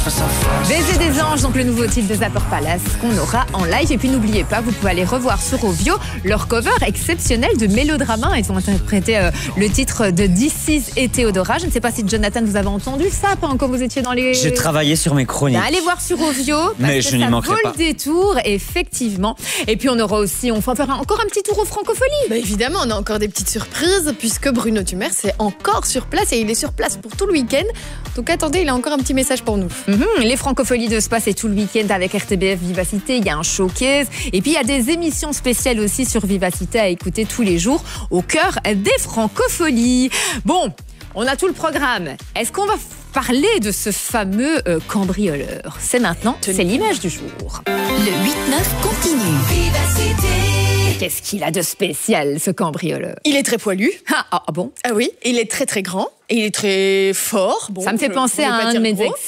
face à face. Baiser des anges, donc le nouveau titre de Zapper Palace qu'on aura en live. Et puis n'oubliez pas, vous pouvez aller revoir sur Ovio leur cover exceptionnel de Mélodrama. Ils ont interprété le titre de DC's et Théodora. Je ne sais pas si Jonathan, vous avez entendu ça, pas encore vous étiez dans les... J'ai travaillé sur mes chroniques. Allez voir sur Ovio, mais je n'y manquerai pas. Ça vaut le détour, effectivement. Et puis on aura aussi, on va faire encore un petit tour aux Francopholies. Bah évidemment, on a encore des petites surprises puisque Bruno Tumers est encore sur place et il est sur place pour tout le week-end. Donc attendez, il a encore un petit message pour nous. Les Francopholies de Spa, c'est tout le week-end avec RTBF Vivacité. Il y a un showcase et puis il y a des émissions spéciales aussi sur Vivacité à écouter tous les jours au cœur des Francopholies. Bon, on a tout le programme. Est-ce qu'on va parler de ce fameux cambrioleur? C'est maintenant, c'est l'image du jour. Le 8-9 continue. Vivacité. Qu'est-ce qu'il a de spécial, ce cambrioleur? Il est très poilu. Ah bon? Ah oui, il est très très grand. Et il est très fort. Bon, ça me fait penser à un de mes ex.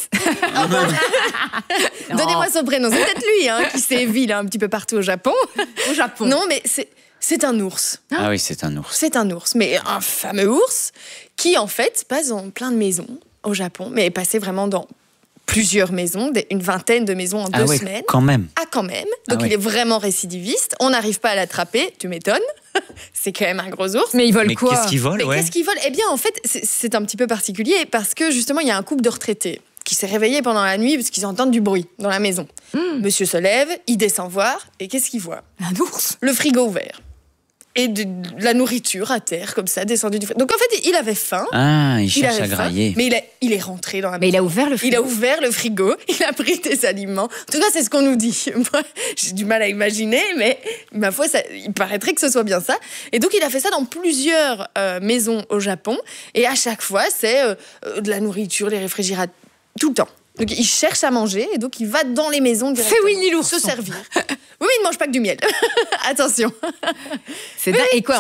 Donnez-moi son prénom. C'est peut-être lui qui sévit un petit peu partout au Japon. Au Japon. Non, mais c'est un ours. Ah oui, c'est un ours. C'est un ours, mais un fameux ours qui, en fait, passe dans plein de maisons au Japon, mais est passé vraiment dans plusieurs maisons, une vingtaine de maisons en 2 semaines. Quand même. Ah, quand même. Donc, il est vraiment récidiviste. On n'arrive pas à l'attraper. Tu m'étonnes. C'est quand même un gros ours. Mais il vole quoi? Qu'est-ce qu'il vole? Qu'est-ce qu'il vole? Eh bien, en fait, c'est un petit peu particulier parce que, justement, il y a un couple de retraités qui s'est réveillé pendant la nuit parce qu'ils entendent du bruit dans la maison. Monsieur se lève, il descend voir, et qu'est-ce qu'il voit? Un ours. Le frigo ouvert. Et de la nourriture à terre, comme ça, descendue du frigo. Donc en fait, il avait faim. Ah, il cherche à grailler. Mais il est rentré dans la maison. Mais il a ouvert le frigo. Il a ouvert le frigo, il a pris des aliments. En tout cas, c'est ce qu'on nous dit. Moi, j'ai du mal à imaginer, mais ma foi, il paraîtrait que ce soit bien ça. Et donc, il a fait ça dans plusieurs maisons au Japon. Et à chaque fois, c'est de la nourriture, les réfrigérateurs, tout le temps. Donc, il cherche à manger et donc il va dans les maisons directement. C'est Winnie l'ourson. Se servir. Oui, mais il ne mange pas que du miel. Attention. C'est dingue. Et quoi,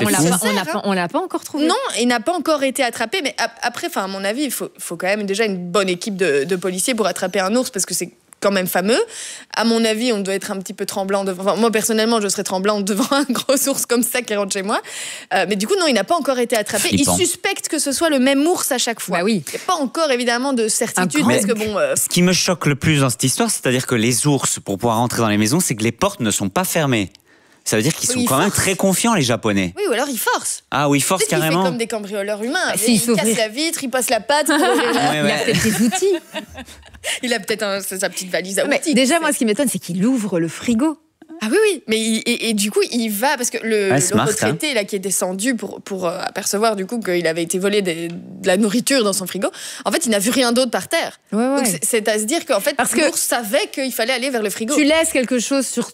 on l'a pas encore trouvé? Non, il n'a pas encore été attrapé. Mais après, à mon avis, il faut quand même déjà une bonne équipe de policiers pour attraper un ours parce que c'est quand même fameux. À mon avis, on doit être un petit peu tremblant devant... Enfin, moi, personnellement, je serais tremblante devant un gros ours comme ça qui rentre chez moi. Mais du coup, non, il n'a pas encore été attrapé. Flippant. Il suspecte que ce soit le même ours à chaque fois. Bah oui. Il n'y a pas encore, évidemment, de certitude. Parce que bon... Ce qui me choque le plus dans cette histoire, c'est-à-dire que les ours, pour pouvoir rentrer dans les maisons, c'est que les portes ne sont pas fermées. Ça veut dire qu'ils sont quand même très confiants, les Japonais. Oui, ou alors ils forcent. Ah oui, ils forcent carrément. Il fait comme des cambrioleurs humains. Si, il casse la vitre, il passe la patte. Pour Il a peut-être des outils. Il a peut-être sa petite valise à outils. Déjà, moi, ce qui m'étonne, c'est qu'il ouvre le frigo. Ah oui, mais et du coup, il va, parce que le smart, retraité là, qui est descendu pour apercevoir du coup qu'il avait été volé de la nourriture dans son frigo, en fait, il n'a vu rien d'autre par terre. Donc c'est à se dire qu'en fait, l'ours savait qu'il fallait aller vers le frigo. Tu laisses quelque chose sur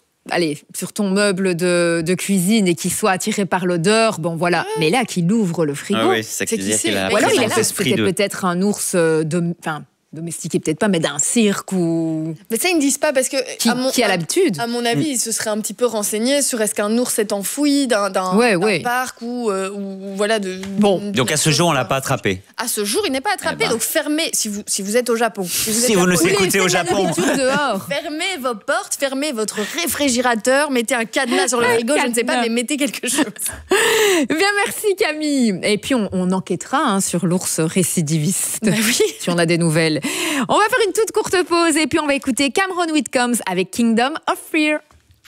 ton meuble de cuisine et qu'il soit attiré par l'odeur, bon voilà. Mais là, qu'il ouvre le frigo, oui, c'est qui sait. Ou alors il est là, c'était peut-être un ours domestiqué, peut-être pas, mais d'un cirque ou... Mais ça, ils ne disent pas parce que... Qui a l'habitude. À mon avis, il se serait un petit peu renseigné sur est-ce qu'un ours est enfoui d'un parc ou voilà de... Bon, donc à ce jour, on l'a pas attrapé. À ce jour, il n'est pas attrapé. Donc fermez, si vous êtes au Japon. Si vous nous écoutez au Japon. Dehors. Fermez vos portes, fermez votre réfrigérateur, mettez un cadenas sur le frigo, je ne sais pas, mais mettez quelque chose. Bien, merci Camille. Et puis on enquêtera sur l'ours récidiviste. Bah oui. Si on a des nouvelles. On va faire une toute courte pause et puis on va écouter Cameron Whitcombs avec Kingdom of Fear.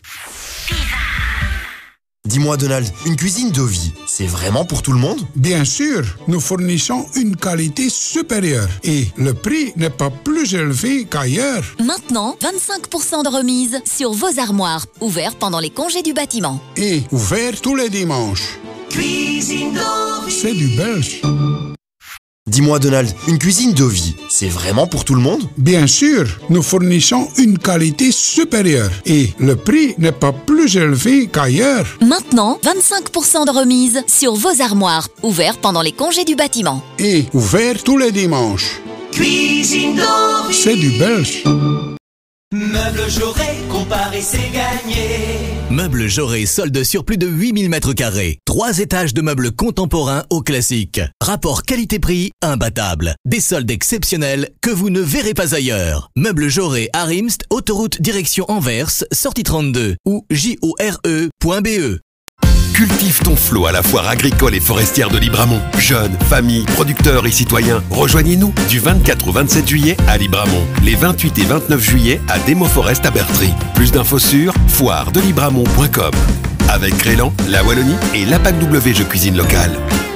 Dis-moi Donald, une cuisine d'Ovie, c'est vraiment pour tout le monde? Bien sûr, nous fournissons une qualité supérieure et le prix n'est pas plus élevé qu'ailleurs. Maintenant, 25% de remise sur vos armoires, ouvert pendant les congés du bâtiment. Et ouvert tous les dimanches. Cuisine d'Ovie. C'est du belge. Dis-moi Donald, une cuisine d'Ovie, c'est vraiment pour tout le monde? Bien sûr, nous fournissons une qualité supérieure et le prix n'est pas plus élevé qu'ailleurs. Maintenant, 25% de remise sur vos armoires, ouvert pendant les congés du bâtiment. Et ouvert tous les dimanches. Cuisine d'Ovie. C'est du belge. Meubles Jaurès, comparer c'est gagné. Meubles Jaurès solde sur plus de 8000 mètres carrés. 3 étages de meubles contemporains au classique. Rapport qualité-prix imbattable. Des soldes exceptionnels que vous ne verrez pas ailleurs. Meubles Jaurès à Rimst, autoroute direction Anvers, sortie 32 ou jore.be. Cultive ton flot à la foire agricole et forestière de Libramont. Jeunes, familles, producteurs et citoyens, rejoignez-nous du 24 au 27 juillet à Libramont. Les 28 et 29 juillet à Demo Forest à Bertry. Plus d'infos sur foiredelibramont.com. Avec Crélan, la Wallonie et l'APAC W Jeux Cuisine Locale.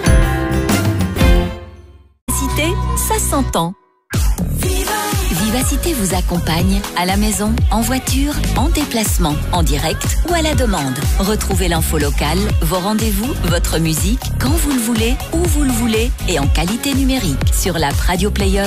Vivacité, ça s'entend. Vivacité vous accompagne à la maison, en voiture, en déplacement, en direct ou à la demande. Retrouvez l'info locale, vos rendez-vous, votre musique, quand vous le voulez, où vous le voulez et en qualité numérique sur l'app Radio Player